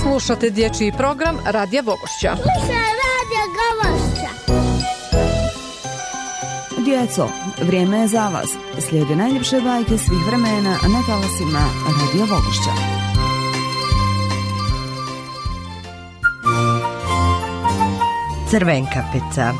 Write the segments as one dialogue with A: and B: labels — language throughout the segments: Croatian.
A: Slušate dječji program Radija Vogošća.
B: Slušaj Radija Vogošća.
C: Djeco, vrijeme je za vas. Slijede najljepše bajke svih vremena na talasima Radija Vogošća.
D: Crvenkapica.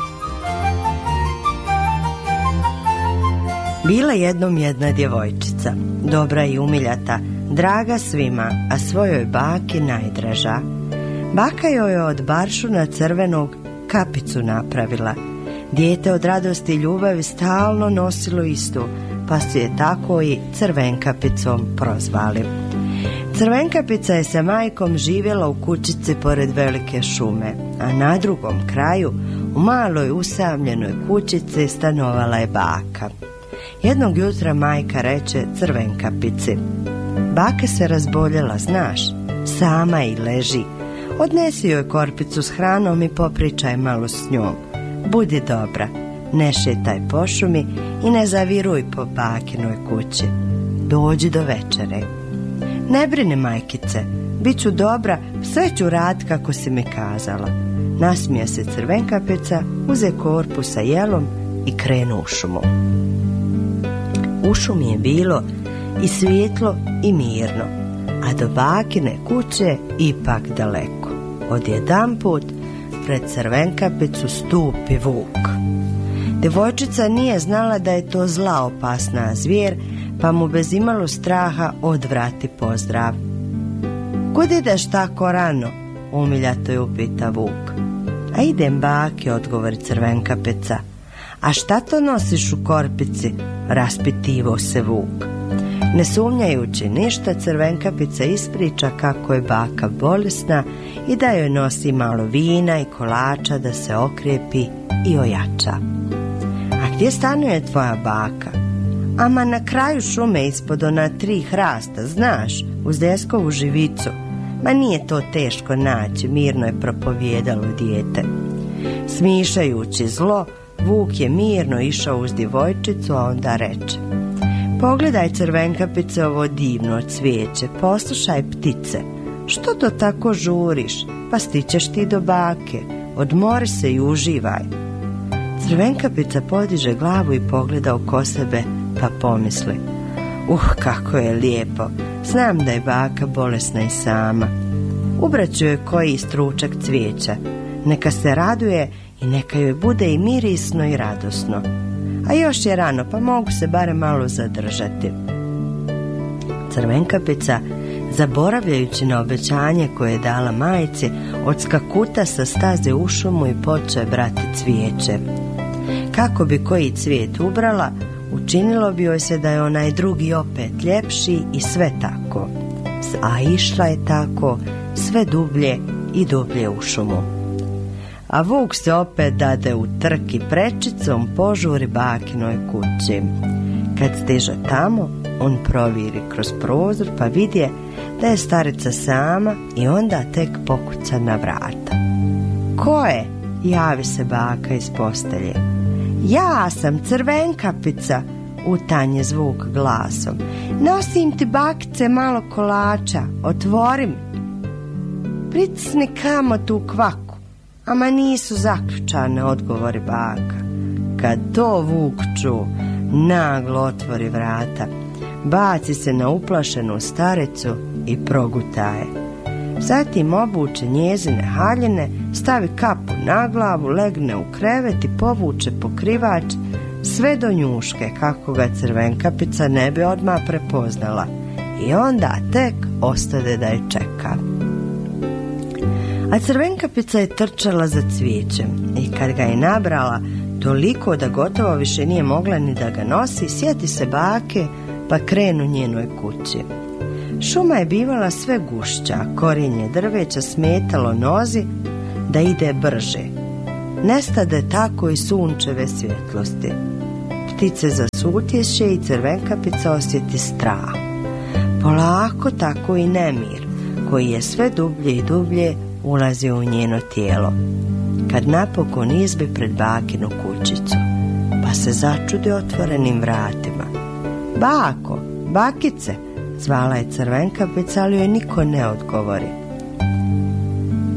D: Bila jednom jedna djevojčica, dobra i umiljata, draga svima, a svojoj baki najdraža. Baka joj je od baršuna crvenog kapicu napravila. Dijete od radosti i ljubavi stalno nosilo istu, pa su je tako i Crvenkapicom prozvali. Crvenkapica je sa majkom živjela u kućici pored velike šume, a na drugom kraju, u maloj usamljenoj kućici, stanovala je baka. Jednog jutra majka reče Crvenkapici: baka se razboljela, znaš, sama i leži. Odnesi joj korpicu s hranom i popričaj malo s njom. Budi dobra, ne šetaj po šumi i ne zaviruj po bakinoj kući. Dođi do večere. Ne brini, majkice, bit ću dobra, sve ću rad kako si mi kazala. Nasmija se Crvenkapica, uze korpu sa jelom i krenu u šumu. U šumi je bilo i svjetlo i mirno, a do bakine kuće ipak daleko. Odjedanput pred Crvenkapicu stupi vuk. Djevojčica nije znala da je to zla opasna zvijer, pa mu bez imalo straha odvrati pozdrav. Kud ideš tako rano? Umiljato je upita vuk. A idem baki, odgovori Crvenkapica. A šta to nosiš u korpici? Raspitivo se vuk. Ne sumnjajući ništa, Crvenkapica ispriča kako je baka bolesna i da joj nosi malo vina i kolača da se okrijepi i ojača. A gdje stanuje tvoja baka? Ama na kraju šume ispod ona 3 hrasta, znaš, uz deskovu živicu. Ma nije to teško naći, mirno je propovijedalo dijete. Smišajući zlo, vuk je mirno išao uz djevojčicu, a onda reče: pogledaj, Crvenkapice, ovo divno cvijeće, poslušaj ptice. Što to tako žuriš? Pa stićeš ti do bake. Odmori se i uživaj. Crvenkapica podiže glavu i pogleda oko sebe, pa pomisli: kako je lijepo, znam da je baka bolesna i sama. Ubraću joj koji stručak cvijeća, neka se raduje i neka joj bude i mirisno i radosno. A još je rano, pa mogu se barem malo zadržati. Crvenkapica, zaboravljajući na obećanje koje je dala majci, odskakuta sa staze u šumu i poče brati cvijeće. Kako bi koji cvijet ubrala, učinilo bi joj se da je onaj drugi opet ljepši i sve tako. A išla je tako sve dublje i dublje u šumu. A vuk se opet dade u trk i prečicom požuri bakinoj kući. Kad stiže tamo, on proviri kroz prozor pa vidje da je starica sama i onda tek pokuca na vrata. Ko je? Javi se baka iz postelje. Ja sam Crvenkapica, utanje zvuk glasom. Nosim ti, bakice, malo kolača, otvorim. Pritisni kamot u kvaku. Ama nisu zaključane, odgovori baka. Kad to vuk ču, naglo otvori vrata, baci se na uplašenu staricu i proguta je. Zatim obuče njezine haljine, stavi kapu na glavu, legne u krevet i povuče pokrivač sve do njuške, kako ga Crvenkapica ne bi odmah prepoznala, i onda tek ostade da je čeka. A Crvenkapica je trčala za cvijećem i kad ga je nabrala toliko da gotovo više nije mogla ni da ga nosi, sjeti se bake pa krenu njenoj kući. Šuma je bivala sve gušća, korijenje drveća smetalo nozi da ide brže. Nestade tako i sunčeve svjetlosti. Ptice zasutješe i Crvenkapica osjeti strah. Polako tako i nemir, koji je sve dublje i dublje ulazi u njeno tijelo. Kad napokon izbi pred bakinu kućicu, pa se začudi otvorenim vratima. Bako, bakice, zvala je Crvenkapica, ali joj niko ne odgovori.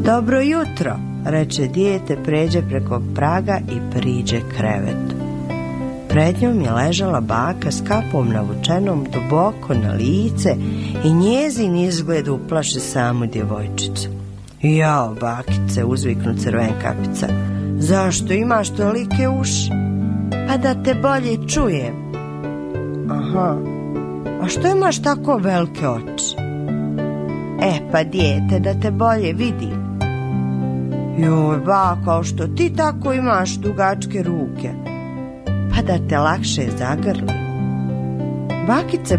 D: Dobro jutro, reče dijete, pređe preko praga i priđe krevetu. Pred njom je ležala baka s kapom navučenom duboko na lice i njezin izgled uplaši samu djevojčicu. Jao, bakice, uzviknu Crvenkapica, zašto imaš tolike uši? Pa da te bolje čujem. Aha, a što imaš tako velike oči? Pa dijete, da te bolje vidim. Joj, baka, što ti tako imaš dugačke ruke? Pa da te lakše zagrli. Bakice,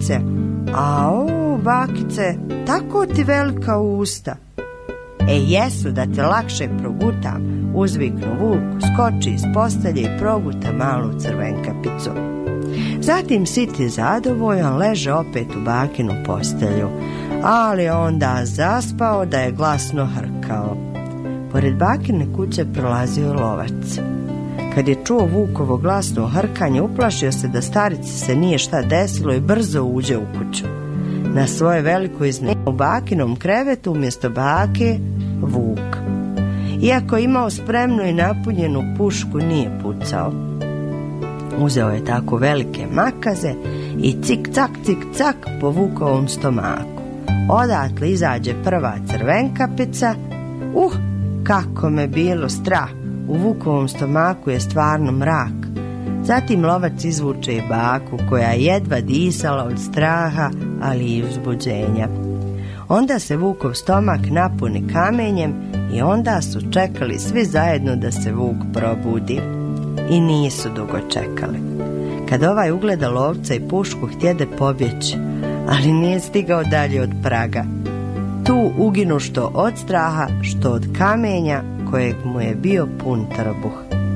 D: bakice, tako ti velika usta. Jesu, da te lakše progutam, uzviknu Vuk, skoči iz postelje i proguta malu Crvenkapicu. Zatim sit i zadovoljan leže opet u bakinu postelju, ali onda zaspao da je glasno hrkao. Pored bakine kuće prolazio lovac. Kad je čuo Vukovo glasno hrkanje, uplašio se da starici se nije šta desilo i brzo uđe u kuću. Na svoje veliko iznenađenje u bakinom krevetu umjesto bake Vuk. Iako je imao spremnu i napunjenu pušku, nije pucao. Uzeo je tako velike makaze i cik cak po Vukovom stomaku. Odatle izađe prva Crvenkapica. Kako me bilo strah, u Vukovom stomaku je stvarno mrak. Zatim lovac izvuče i baku koja je jedva disala od straha, ali i uzbuđenja. Onda se Vukov stomak napuni kamenjem i onda su čekali svi zajedno da se Vuk probudi. I nisu dugo čekali. Kad ovaj ugleda lovca i pušku, htjede pobjeći, ali nije stigao dalje od praga. Tu uginu što od straha, što od kamenja kojeg mu je bio pun trbuh.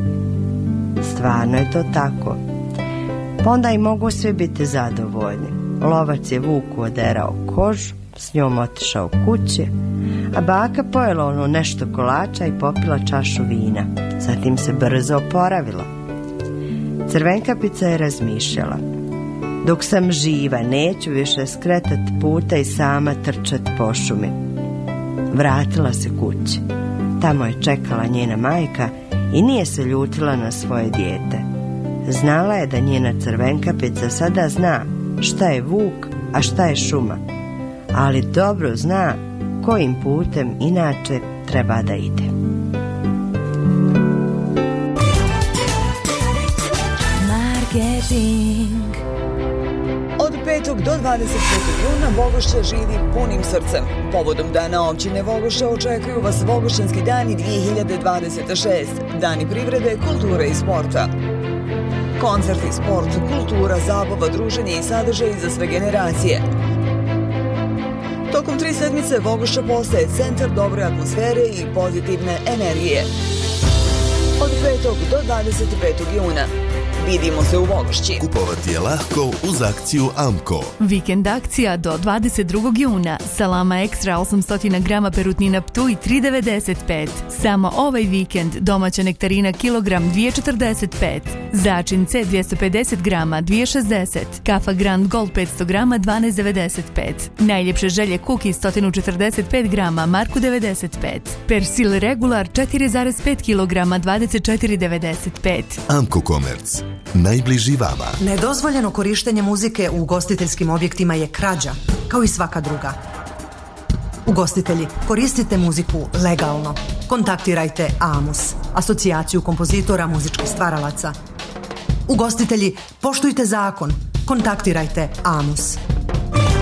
D: Stvarno je to tako. Pa onda i mogu svi biti zadovoljni. Lovac je Vuku oderao kožu, s njom otišao kući, a baka pojela ono nešto kolača i popila čašu vina. Zatim se brzo oporavila. Crvenkapica je razmišljala. Dok sam živa, neću više skretati puta i sama trčati po šumi. Vratila se kući. Tamo je čekala njena majka i nije se ljutila na svoje dijete. Znala je da njena Crvenkapica sada zna šta je Vuk, a šta je šuma. Ali dobro zna kojim putem inače treba da ide.
E: Marketing. Od 5. do 25. juna Vogošća živi punim srcem. Povodom Dana općine Vogošća očekuju vas Vogošćanski dani 2026. Dani privrede, kulture i sporta. Koncerti, sport, kultura, zabava, druženje i sadržaj za sve generacije. Tokom 3 sedmice Vogošća postaje centar dobre atmosfere i pozitivne energije. Od 5. do 25. juna. Vidimo se u Vogošći.
F: Kupovati je lahko uz akciju AMCO.
G: Vikend akcija do 22. juna. Salama ekstra 800 grama perutnina Ptuj 3,95. Samo ovaj vikend domaća nektarina kilogram 2,45. Začince 250 grama 2,60. Kafa Grand Gold 500 grama 12,95. Najljepše želje kuki 145 grama marku 95. Persil regular 4,5 kilograma 24,95.
F: AMCO Commerce. Najbliži vama.
H: Nedozvoljeno korištenje muzike u ugostiteljskim objektima je krađa, kao i svaka druga. Ugostitelji, koristite muziku legalno. Kontaktirajte AMUS, asocijaciju kompozitora muzičkih stvaralaca. Ugostitelji, poštujte zakon. Kontaktirajte AMUS.